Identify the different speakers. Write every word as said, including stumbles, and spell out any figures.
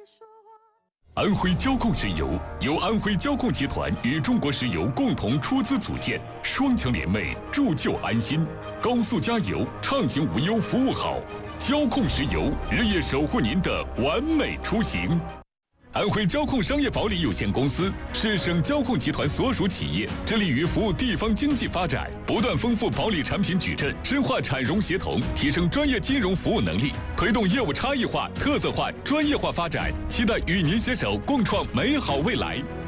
Speaker 1: 安徽交控石油由安徽交控集团与中国石油共同出资组建，双强联袂，铸就安心。高速加油，畅行无忧，服务好。交控石油日夜守护您的完美出行。安徽交控商业保理有限公司是省交控集团所属企业，致力于服务地方经济发展，不断丰富保理产品矩阵，深化产融协同，提升专业金融服务能力，推动业务差异化、特色化、专业化发展。期待与您携手共创美好未来。